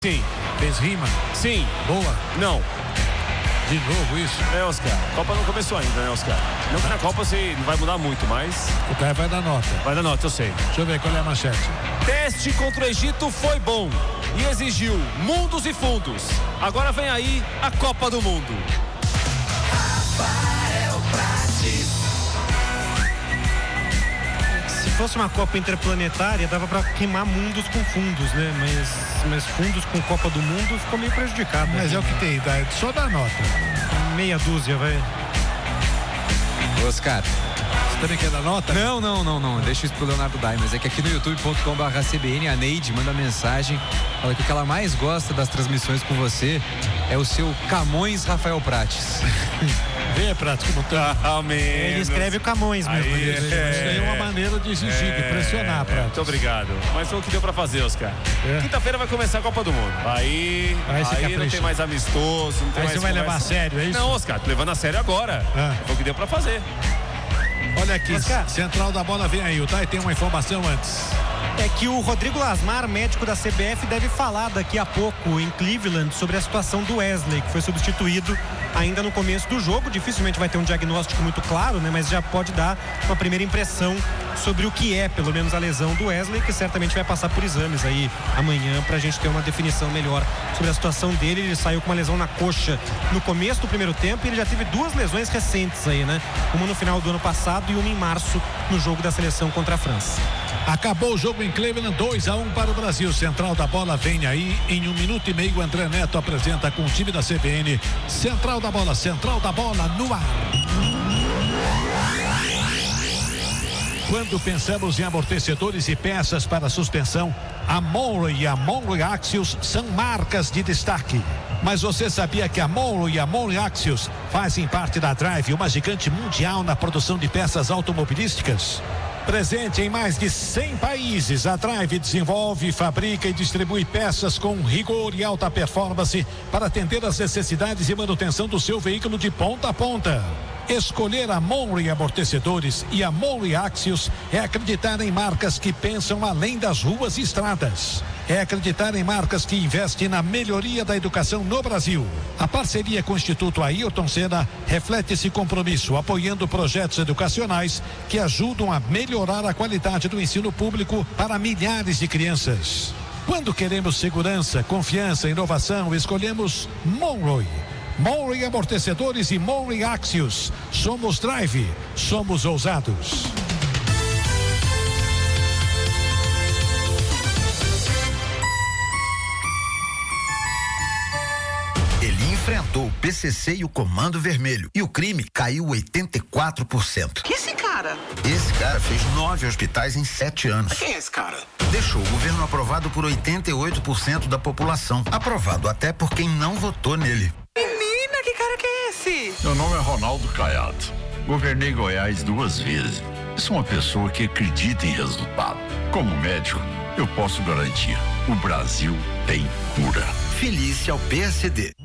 Sim. Fez rima? Sim. Boa? Não. De novo isso? Oscar. A Copa não começou ainda, Oscar? Não que na Copa você não vai mudar muito, mas... O cara vai dar nota. Vai dar nota, eu sei. Deixa eu ver qual é a manchete. Teste contra o Egito foi bom e exigiu mundos e fundos. Agora vem aí a Copa do Mundo. Rafael Prates. Se fosse uma Copa interplanetária, dava pra queimar mundos com fundos, né? Mas fundos com Copa do Mundo ficou meio prejudicado. Mas né? é o que tem, só dá nota. Meia dúzia, vai. Oscar. Você também quer dar nota? Não. Deixa isso pro Leonardo Dai. Mas é que aqui no youtube.com/CBN a Neide manda mensagem. Fala que o que ela mais gosta das transmissões com você é o seu Camões Rafael Prates. Vê, Prates, como tá. Ele escreve o Camões mesmo. Isso aí é uma maneira de exigir, de pressionar, Prates. Muito obrigado. Mas foi o que deu pra fazer, Oscar. Quinta-feira vai começar a Copa do Mundo. Aí não tem mais amistoso, não tem aí mais você vai levar a sério, é isso? Não, Oscar, tô levando a sério agora. Foi o que deu pra fazer. Olha aqui, Oscar. Central da Bola vem aí, o Dai tem uma informação antes. É que o Rodrigo Lasmar, médico da CBF, deve falar daqui a pouco em Cleveland sobre a situação do Wesley, que foi substituído ainda no começo do jogo. Dificilmente vai ter um diagnóstico muito claro, né? Mas já pode dar uma primeira impressão sobre o que é, pelo menos, a lesão do Wesley, que certamente vai passar por exames aí amanhã pra gente ter uma definição melhor sobre a situação dele. Ele saiu com uma lesão na coxa no começo do primeiro tempo e ele já teve duas lesões recentes aí, né? Uma no final do ano passado e uma em março no jogo da seleção contra a França. Acabou o jogo em Cleveland, 2-1 para o Brasil. Central da Bola vem aí. Em 1 minuto e meio, André Neto apresenta com o time da CBN. Central da Bola no ar. Quando pensamos em amortecedores e peças para suspensão, a Monroe e a Monroe Axios são marcas de destaque. Mas você sabia que a Monroe e a Monroe Axios fazem parte da Drive, uma gigante mundial na produção de peças automobilísticas? Presente em mais de 100 países, a Drive desenvolve, fabrica e distribui peças com rigor e alta performance para atender às necessidades e manutenção do seu veículo de ponta a ponta. Escolher a Monroe Amortecedores e a Monroe Axios é acreditar em marcas que pensam além das ruas e estradas. É acreditar em marcas que investem na melhoria da educação no Brasil. A parceria com o Instituto Ayrton Senna reflete esse compromisso, apoiando projetos educacionais que ajudam a melhorar a qualidade do ensino público para milhares de crianças. Quando queremos segurança, confiança e inovação, escolhemos Monroe. Monroe Amortecedores e Monroe Axios. Somos Drive, somos ousados. Ele enfrentou o PCC e o Comando Vermelho e o crime caiu 84%. Que esse cara? Esse cara fez 9 hospitais em 7 anos. Quem é esse cara? Deixou o governo aprovado por 88% da população. Aprovado até por quem não votou nele. Menina, que cara que é esse? Meu nome é Ronaldo Caiado. Governei Goiás 2 vezes. Sou uma pessoa que acredita em resultado. Como médico, eu posso garantir: o Brasil tem cura. Filie-se ao PSD.